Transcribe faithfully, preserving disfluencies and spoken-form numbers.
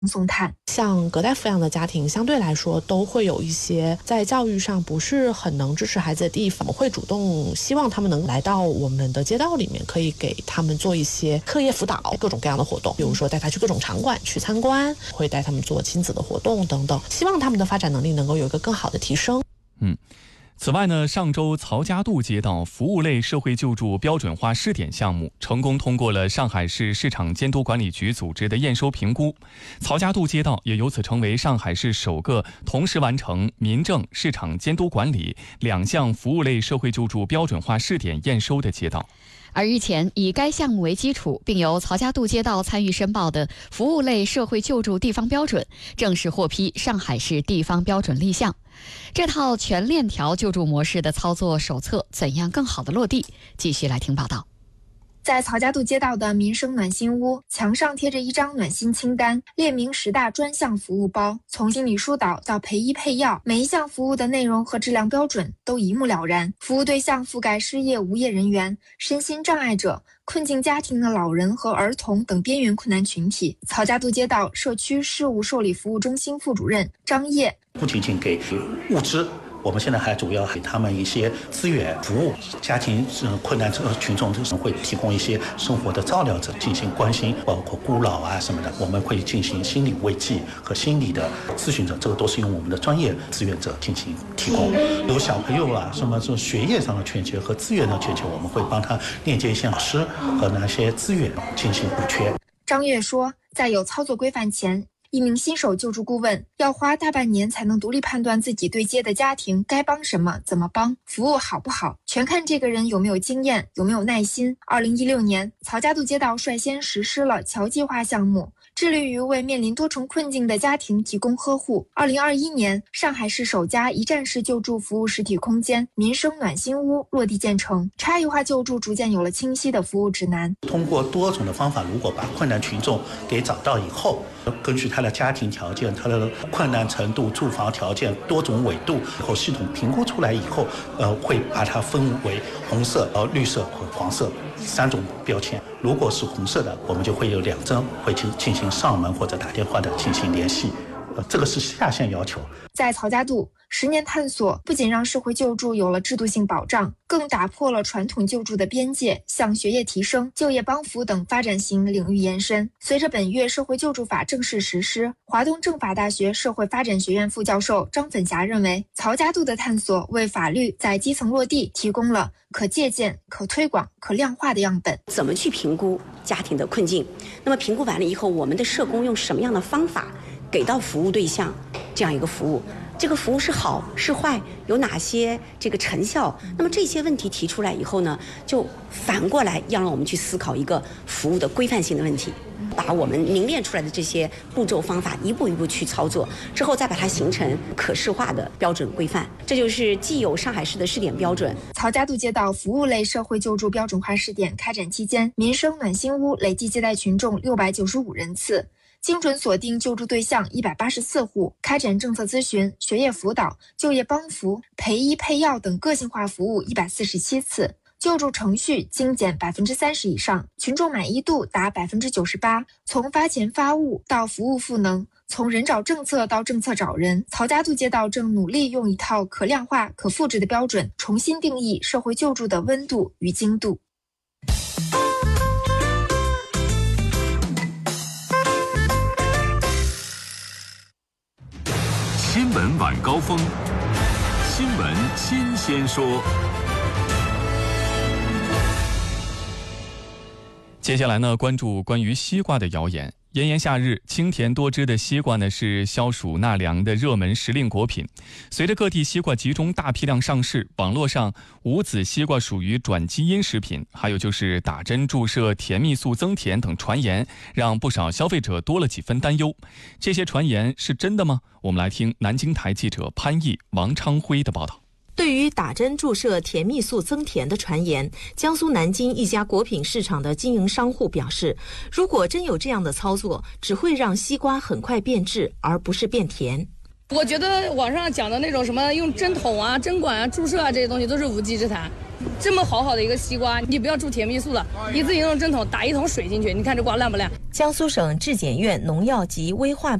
送炭。 像隔代抚养的家庭，相对来说都会有一些在教育上不是很能支持孩子的地方，我们会主动希望他们能来到我们的街道里面，可以给他们做一些课业辅导，各种各样的活动，比如说带他去各种场馆去参观，会带他们做亲子的活动等等，希望他们的发展能力能够有一个更好的提升。 嗯。此外呢，上周曹家渡街道服务类社会救助标准化试点项目成功通过了上海市市场监督管理局组织的验收评估，曹家渡街道也由此成为上海市首个同时完成民政、市场监督管理两项服务类社会救助标准化试点验收的街道。 而日前以该项目为基础，并由曹家渡街道参与申报的服务类社会救助地方标准正式获批上海市地方标准立项。这套全链条救助模式的操作手册怎样更好地落地？继续来听报道。 在曹家渡街道的民生暖心屋，墙上贴着一张暖心清单，列明十大专项服务包，从心理疏导到陪医配药，每一项服务的内容和质量标准都一目了然。服务对象覆盖失业无业人员、身心障碍者、困境家庭的老人和儿童等边缘困难群体。曹家渡街道社区事务受理服务中心副主任张烨， 不仅仅给物资，我们现在还主要给他们一些资源服务，家庭困难群众会提供一些生活的照料者进行关心，包括孤老啊什么的，我们会进行心理慰藉和心理的咨询者，这个都是用我们的专业志愿者进行提供。有小朋友啊，什么这学业上的欠缺和资源的欠缺，我们会帮他链接一些老师和那些资源进行补缺。 张烨说，在有操作规范前，一名新手救助顾问要花大半年才能独立判断自己对接的家庭该帮什么、怎么帮，服务好不好，全看这个人有没有经验、有没有耐心。二零一六年，曹家渡街道率先实施了侨计划项目，致力于为面临多重困境的家庭提供呵护。二零二一年，上海市首家一站式救助服务实体空间民生暖心屋落地建成，差异化救助逐渐有了清晰的服务指南。 通过多种的方法，如果把困难群众给找到以后，根据他的家庭条件、他的困难程度、住房条件多种纬度，以后系统评估出来以后，呃，会把它分为红色、呃绿色和黄色三种标签。如果是红色的，我们就会有两针会去进行上门或者打电话的进行联系。呃，这个是下线要求。 在曹家渡，十年探索不仅让社会救助有了制度性保障，更打破了传统救助的边界，向学业提升、就业帮扶等发展型领域延伸。随着本月社会救助法正式实施，华东政法大学社会发展学院副教授张粉霞认为，曹家渡的探索为法律在基层落地提供了可借鉴、可推广、可量化的样本。 怎么去评估家庭的困境？那么评估完了以后，我们的社工用什么样的方法给到服务对象这样一个服务，这个服务是好是坏，有哪些这个成效？那么这些问题提出来以后呢，就反过来要让我们去思考一个服务的规范性的问题，把我们凝练出来的这些步骤方法一步一步去操作，之后再把它形成可视化的标准规范。这就是既有上海市的试点标准。 曹家渡街道服务类社会救助标准化试点开展期间，民生暖心屋累计接待群众六百九十五人次，精准锁定救助对象一百八十四户，开展政策咨询、学业辅导、就业帮扶、陪医配药等个性化服务一百四十七次，救助程序精简百分之三十以上，群众满意度达百分之九十八。从发钱发物到服务赋能，从人找政策到政策找人，曹家渡街道正努力用一套可量化、可复制的标准，重新定义社会救助的温度与精度。 新闻晚高峰，新闻新鲜说。 接下来呢，关注关于西瓜的谣言。炎炎夏日，清甜多汁的西瓜呢是消暑纳凉的热门时令果品。随着各地西瓜集中大批量上市，网络上无籽西瓜属于转基因食品，还有就是打针注射甜蜜素增甜等传言，让不少消费者多了几分担忧。这些传言是真的吗？我们来听南京台记者潘毅、王昌辉的报道。 对于打针注射甜蜜素增甜的传言，江苏南京一家果品市场的经营商户表示，如果真有这样的操作，只会让西瓜很快变质，而不是变甜。 我觉得网上讲的那种什么用针筒啊、针管啊、注射啊这些东西都是无稽之谈。 这么好好的一个西瓜，你不要注甜蜜素了，一次性用针筒打一桶水进去，你看这瓜烂不烂？ 江苏省质检院农药及危化